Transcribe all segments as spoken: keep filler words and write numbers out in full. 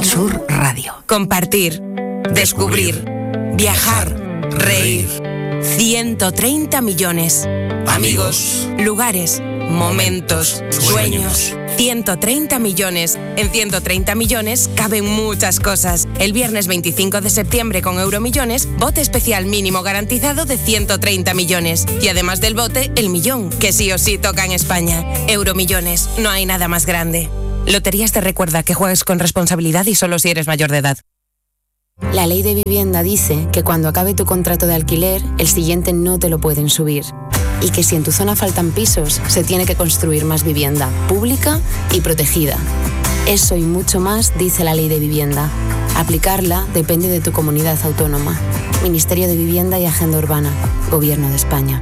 Sur Radio. Compartir, descubrir, viajar, reír. ciento treinta millones. Amigos, lugares, momentos, sueños. ciento treinta millones. En ciento treinta millones caben muchas cosas. El viernes veinticinco de septiembre con Euromillones, bote especial mínimo garantizado de ciento treinta millones. Y además del bote, el millón, que sí o sí toca en España. Euromillones, no hay nada más grande. Loterías te recuerda que juegues con responsabilidad y solo si eres mayor de edad. La ley de vivienda dice que cuando acabe tu contrato de alquiler, el siguiente no te lo pueden subir. Y que si en tu zona faltan pisos, se tiene que construir más vivienda, pública y protegida. Eso y mucho más dice la ley de vivienda. Aplicarla depende de tu comunidad autónoma. Ministerio de Vivienda y Agenda Urbana. Gobierno de España.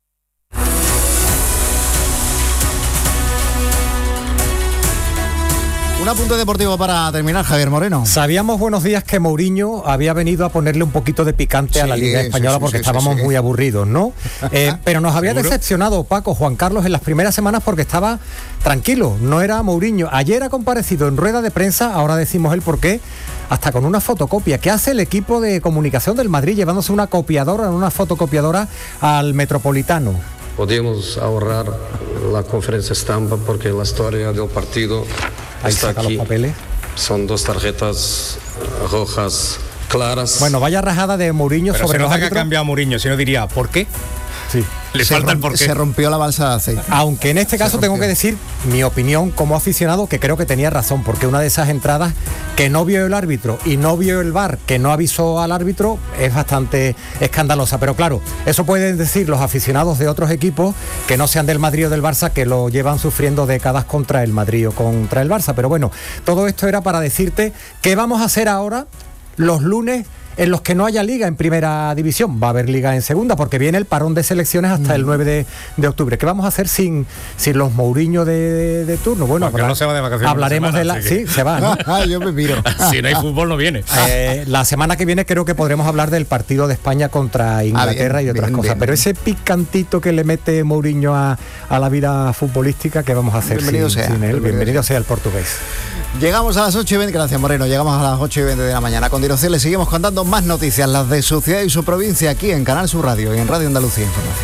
Un apunte deportivo para terminar, Javier Moreno. Sabíamos, buenos días, que Mourinho había venido a ponerle un poquito de picante sí, a la Liga Española sí, sí, porque sí, estábamos sí, sí. muy aburridos, ¿no? Eh, pero nos había ¿Seguro? decepcionado, Paco, Juan Carlos, en las primeras semanas porque estaba tranquilo, no era Mourinho. Ayer ha comparecido en rueda de prensa, ahora decimos el porqué, hasta con una fotocopia. ¿Qué hace el equipo de comunicación del Madrid llevándose una copiadora, una fotocopiadora al Metropolitano? Podíamos ahorrar la conferencia estampa porque la historia del partido Ahí está saca aquí. Los papeles. Son dos tarjetas rojas claras. Bueno, vaya rajada de Mourinho Pero sobre se los nota que ha árbitros. cambiado Mourinho, si no diría, ¿por qué? Sí. Le se falta romp- el porqué. Se rompió la balsa de aceite. Aunque en este caso tengo que decir mi opinión como aficionado, que creo que tenía razón, porque una de esas entradas que no vio el árbitro y no vio el V A R, que no avisó al árbitro, es bastante escandalosa. Pero claro, eso pueden decir los aficionados de otros equipos que no sean del Madrid o del Barça, que lo llevan sufriendo décadas contra el Madrid o contra el Barça. Pero bueno, todo esto era para decirte qué vamos a hacer ahora los lunes en los que no haya liga en primera división. Va a haber liga en segunda porque viene el parón de selecciones hasta mm. el nueve de, de octubre. ¿Qué vamos a hacer sin, sin los Mourinho de, de, de turno? Bueno, hablar, no se va de vacaciones hablaremos semana, de la... Sí, se va, ¿no? Yo me miro. Si no hay fútbol no viene. Eh, la semana que viene creo que podremos hablar del partido de España contra Inglaterra ah, bien, y de otras bien, cosas. Bien. Pero ese picantito que le mete Mourinho a, a la vida futbolística, ¿qué vamos a hacer Bienvenido sin, sea. sin él? Bienvenido, Bienvenido sea el portugués. Llegamos a las ocho y veinte, gracias Moreno, llegamos a las ocho y veinte de la mañana. A continuación le seguimos contando más noticias, las de su ciudad y su provincia, aquí en Canal Sur Radio y en Radio Andalucía Información.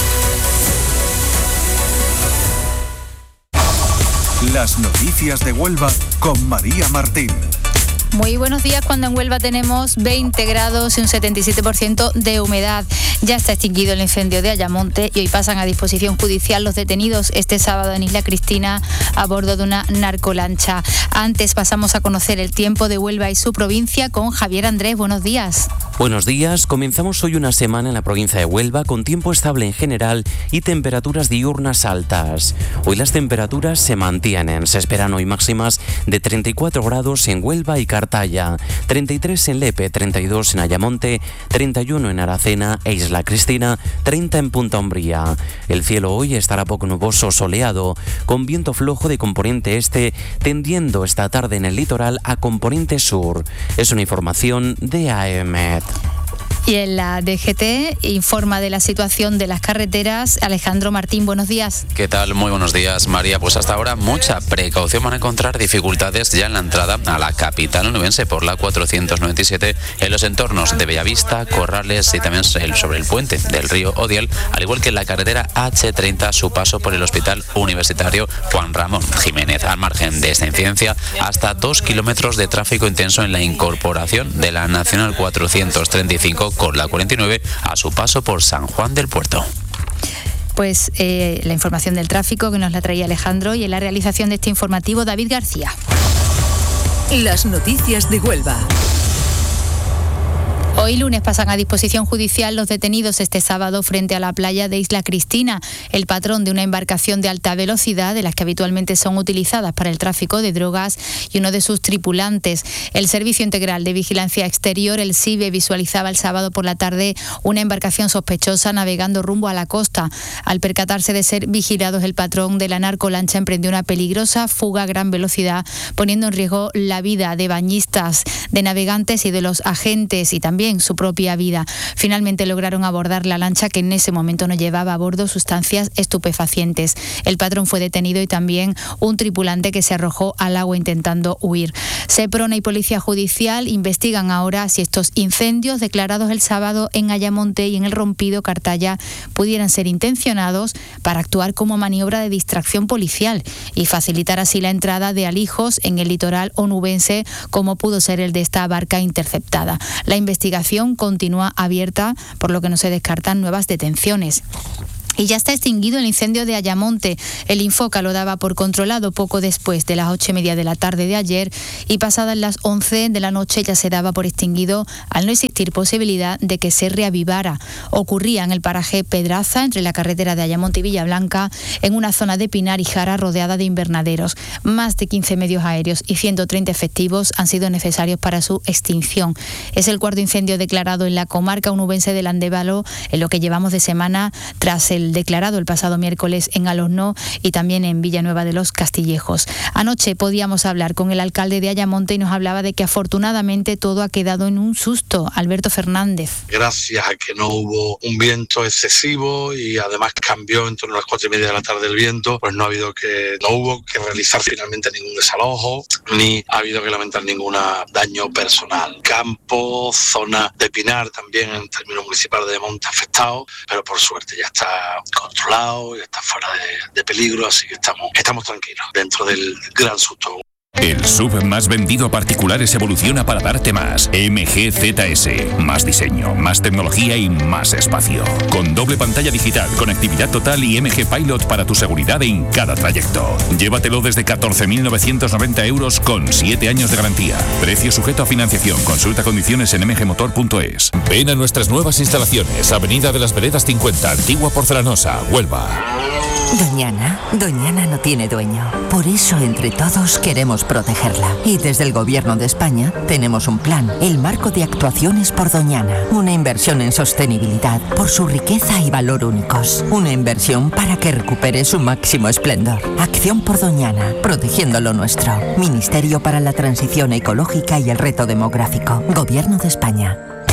Las noticias de Huelva con María Martín. Muy buenos días, cuando en Huelva tenemos veinte grados y un setenta y siete por ciento de humedad. Ya está extinguido el incendio de Ayamonte y hoy pasan a disposición judicial los detenidos este sábado en Isla Cristina a bordo de una narcolancha. Antes pasamos a conocer el tiempo de Huelva y su provincia con Javier Andrés. Buenos días. Buenos días, comenzamos hoy una semana en la provincia de Huelva con tiempo estable en general y temperaturas diurnas altas. Hoy las temperaturas se mantienen, se esperan hoy máximas de treinta y cuatro grados en Huelva y Cartaya, treinta y tres en Lepe, treinta y dos en Ayamonte, treinta y uno en Aracena e Isla Cristina, treinta en Punta Umbría. El cielo hoy estará poco nuboso, soleado, con viento flojo de componente este, tendiendo esta tarde en el litoral a componente sur. Es una información de A E M E T. Y en la D G T informa de la situación de las carreteras. Alejandro Martín, buenos días. ¿Qué tal? Muy buenos días, María. Pues hasta ahora mucha precaución, van a encontrar dificultades ya en la entrada a la capital onubense por la cuatrocientos noventa y siete en los entornos de Bellavista, Corrales y también sobre el puente del río Odiel, al igual que en la carretera hache treinta, su paso por el Hospital Universitario Juan Ramón Jiménez. Al margen de esta incidencia, hasta dos kilómetros de tráfico intenso en la incorporación de la Nacional cuatrocientos treinta y cinco con la cuarenta y nueve a su paso por San Juan del Puerto. Pues eh, la información del tráfico que nos la traía Alejandro, y en la realización de este informativo David García. Las noticias de Huelva. Hoy lunes pasan a disposición judicial los detenidos este sábado frente a la playa de Isla Cristina. El patrón de una embarcación de alta velocidad, de las que habitualmente son utilizadas para el tráfico de drogas, y uno de sus tripulantes. El Servicio Integral de Vigilancia Exterior, el S I V E, visualizaba el sábado por la tarde una embarcación sospechosa navegando rumbo a la costa. Al percatarse de ser vigilados, el patrón de la narcolancha emprendió una peligrosa fuga a gran velocidad, poniendo en riesgo la vida de bañistas, de navegantes y de los agentes, y también también su propia vida. Finalmente lograron abordar la lancha, que en ese momento no llevaba a bordo sustancias estupefacientes. El patrón fue detenido y también un tripulante que se arrojó al agua intentando huir. Seprona y Policía Judicial investigan ahora si estos incendios declarados el sábado en Ayamonte y en el Rompido Cartaya pudieran ser intencionados para actuar como maniobra de distracción policial y facilitar así la entrada de alijos en el litoral onubense, como pudo ser el de esta barca interceptada. La investigación continúa abierta, por lo que no se descartan nuevas detenciones. Y ya está extinguido el incendio de Ayamonte. El Infoca lo daba por controlado poco después de las ocho y media de la tarde de ayer, y pasadas las once de la noche ya se daba por extinguido al no existir posibilidad de que se reavivara. Ocurría en el paraje Pedraza, entre la carretera de Ayamonte y Villablanca, en una zona de pinar y jara rodeada de invernaderos. Más de quince medios aéreos y ciento treinta efectivos han sido necesarios para su extinción. Es el cuarto incendio declarado en la comarca onubense del Andévalo en lo que llevamos de semana, tras el declarado el pasado miércoles en Alosno y también en Villanueva de los Castillejos. Anoche podíamos hablar con el alcalde de Ayamonte y nos hablaba de que afortunadamente todo ha quedado en un susto. Alberto Fernández. Gracias a que no hubo un viento excesivo y además cambió en torno a las cuatro y media de la tarde el viento, pues no ha habido que, no hubo que realizar finalmente ningún desalojo, ni ha habido que lamentar ningún daño personal. Campo, zona de pinar también en términos municipales de monte afectado, pero por suerte ya está controlado, ya está fuera de, de peligro, así que estamos, estamos tranquilos dentro del gran susto. El S U V más vendido a particulares evoluciona para darte más. M G Z S. Más diseño, más tecnología y más espacio. Con doble pantalla digital, conectividad total y M G Pilot para tu seguridad en cada trayecto. Llévatelo desde catorce mil novecientos noventa euros con siete años de garantía. Precio sujeto a financiación. Consulta condiciones en m g motor punto es. Ven a nuestras nuevas instalaciones. Avenida de las Veredas cincuenta, Antigua Porcelanosa, Huelva. Doñana, Doñana no tiene dueño. Por eso, entre todos, queremos protegerla. Y desde el Gobierno de España tenemos un plan, el Marco de Actuaciones por Doñana. Una inversión en sostenibilidad por su riqueza y valor únicos. Una inversión para que recupere su máximo esplendor. Acción por Doñana, protegiendo lo nuestro. Ministerio para la Transición Ecológica y el Reto Demográfico. Gobierno de España.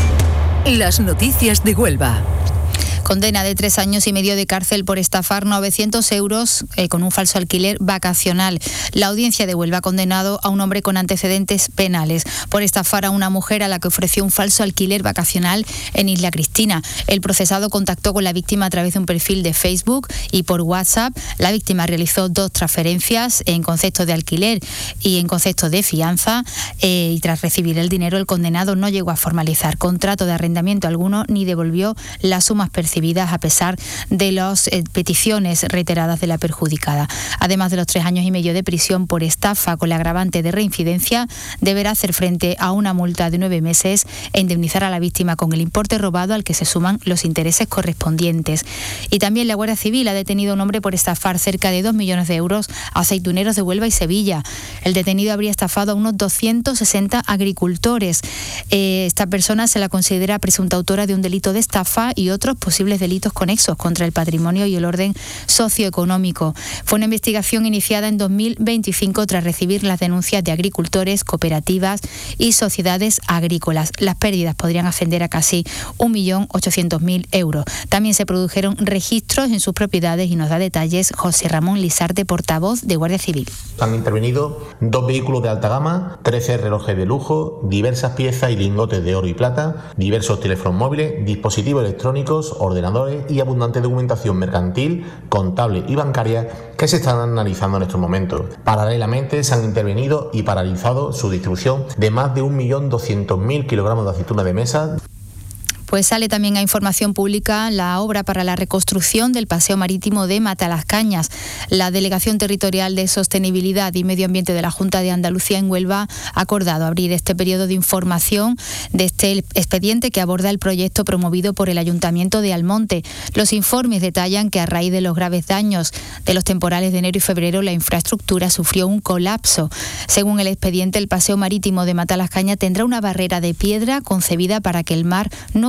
Las noticias de Huelva. Condena de tres años y medio de cárcel por estafar novecientos euros eh, con un falso alquiler vacacional. La audiencia de Huelva ha condenado a un hombre con antecedentes penales por estafar a una mujer a la que ofreció un falso alquiler vacacional en Isla Cristina. El procesado contactó con la víctima a través de un perfil de Facebook y por WhatsApp. La víctima realizó dos transferencias en concepto de alquiler y en concepto de fianza eh, y tras recibir el dinero el condenado no llegó a formalizar contrato de arrendamiento alguno ni devolvió las sumas percibidas a pesar de las eh, peticiones reiteradas de la perjudicada. Además de los tres años y medio de prisión por estafa con la agravante de reincidencia, deberá hacer frente a una multa de nueve meses e indemnizar a la víctima con el importe robado al que se suman los intereses correspondientes. Y también la Guardia Civil ha detenido a un hombre por estafar cerca de dos millones de euros a aceituneros de Huelva y Sevilla. El detenido habría estafado a unos doscientos sesenta agricultores. Eh, esta persona se la considera presunta autora de un delito de estafa y otros posibles delitos conexos contra el patrimonio y el orden socioeconómico. Fue una investigación iniciada en dos mil veinticinco tras recibir las denuncias de agricultores, cooperativas y sociedades agrícolas. Las pérdidas podrían ascender a casi un millón ochocientos mil euros. También se produjeron registros en sus propiedades y nos da detalles José Ramón Lisarte, portavoz de Guardia Civil. Han intervenido dos vehículos de alta gama, trece relojes de lujo, diversas piezas y lingotes de oro y plata, diversos teléfonos móviles, dispositivos electrónicos, ordenadores y abundante documentación mercantil, contable y bancaria que se están analizando en estos momentos. Paralelamente se han intervenido y paralizado su distribución de más de un millón doscientos mil kilogramos de aceituna de mesa. Pues sale también a información pública la obra para la reconstrucción del paseo marítimo de Matalascañas. La Delegación Territorial de Sostenibilidad y Medio Ambiente de la Junta de Andalucía en Huelva ha acordado abrir este periodo de información de este expediente que aborda el proyecto promovido por el Ayuntamiento de Almonte. Los informes detallan que a raíz de los graves daños de los temporales de enero y febrero la infraestructura sufrió un colapso. Según el expediente, el paseo marítimo de Matalascañas tendrá una barrera de piedra concebida para que el mar no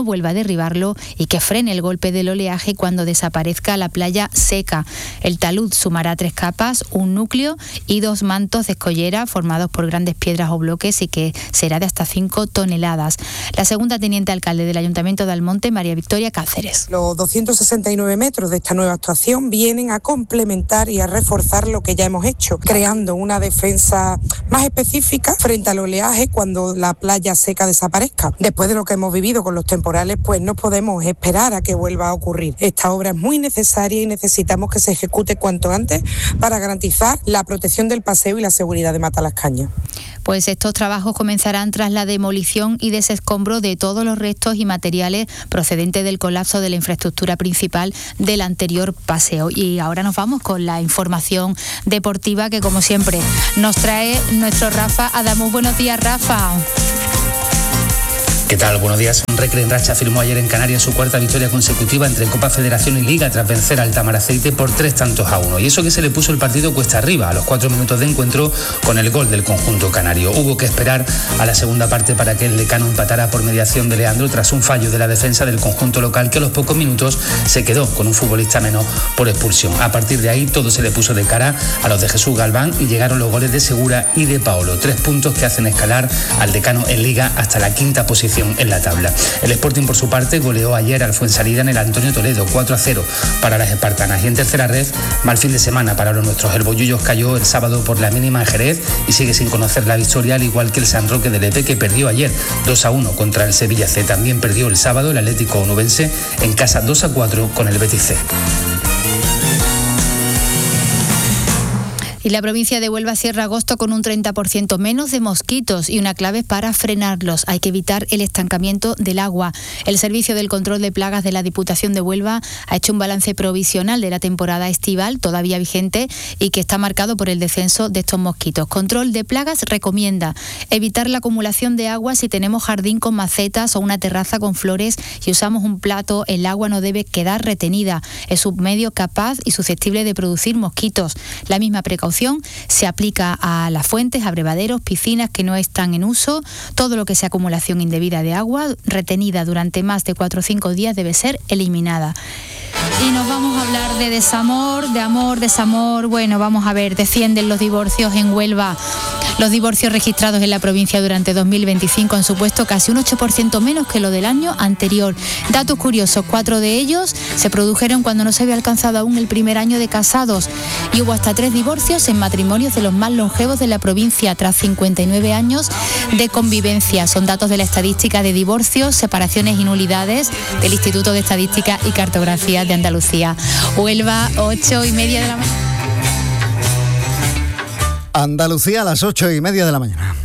vuelva a derribarlo y que frene el golpe del oleaje cuando desaparezca la playa seca. El talud sumará tres capas, un núcleo y dos mantos de escollera formados por grandes piedras o bloques y que será de hasta cinco toneladas. La segunda teniente alcalde del Ayuntamiento de Almonte, María Victoria Cáceres. Los doscientos sesenta y nueve metros de esta nueva actuación vienen a complementar y a reforzar lo que ya hemos hecho, creando una defensa más específica frente al oleaje cuando la playa seca desaparezca. Después de lo que hemos vivido con los temporales, pues no podemos esperar a que vuelva a ocurrir. Esta obra es muy necesaria y necesitamos que se ejecute cuanto antes para garantizar la protección del paseo y la seguridad de Matalascaña. Pues estos trabajos comenzarán tras la demolición y desescombro de todos los restos y materiales procedentes del colapso de la infraestructura principal del anterior paseo. Y ahora nos vamos con la información deportiva que, como siempre, nos trae nuestro Rafa Adamu. Buenos días, Rafa. ¿Qué tal? Buenos días. Recre en racha firmó ayer en Canarias su cuarta victoria consecutiva entre Copa Federación y Liga tras vencer al Tamaraceite por tres tantos a uno. Y eso que se le puso el partido cuesta arriba a los cuatro minutos de encuentro con el gol del conjunto canario. Hubo que esperar a la segunda parte para que el Decano empatara por mediación de Leandro tras un fallo de la defensa del conjunto local que a los pocos minutos se quedó con un futbolista menos por expulsión. A partir de ahí todo se le puso de cara a los de Jesús Galván y llegaron los goles de Segura y de Paolo. Tres puntos que hacen escalar al Decano en Liga hasta la quinta posición en la tabla. El Sporting, por su parte, goleó ayer al Fuensalida en el Antonio Toledo, cuatro a cero para las espartanas. Y en tercera red, mal fin de semana para los nuestros. El Bollullos cayó el sábado por la mínima en Jerez y sigue sin conocer la victoria, al igual que el San Roque de Lepe, que perdió ayer dos a uno contra el Sevilla C. También perdió el sábado el Atlético Onubense en casa dos a cuatro con el Betis C. Y la provincia de Huelva cierra agosto con un treinta por ciento menos de mosquitos y una clave para frenarlos. Hay que evitar el estancamiento del agua. El Servicio del Control de Plagas de la Diputación de Huelva ha hecho un balance provisional de la temporada estival, todavía vigente, y que está marcado por el descenso de estos mosquitos. Control de Plagas recomienda evitar la acumulación de agua si tenemos jardín con macetas o una terraza con flores y usamos un plato. El agua no debe quedar retenida. Es un medio capaz y susceptible de producir mosquitos. La misma precaución se aplica a las fuentes, abrevaderos, piscinas que no están en uso. Todo lo que sea acumulación indebida de agua retenida durante más de cuatro o cinco días debe ser eliminada. Y nos vamos a hablar de desamor, de amor, desamor. Bueno, vamos a ver, descienden los divorcios en Huelva. Los divorcios registrados en la provincia durante dos mil veinticinco han supuesto casi un ocho por ciento menos que lo del año anterior. Datos curiosos, cuatro de ellos se produjeron cuando no se había alcanzado aún el primer año de casados y hubo hasta tres divorcios en matrimonios de los más longevos de la provincia tras cincuenta y nueve años de convivencia. Son datos de la estadística de divorcios, separaciones y nulidades del Instituto de Estadística y Cartografía de Andalucía. Huelva, ocho y media de la mañana. Andalucía a las ocho y media de la mañana.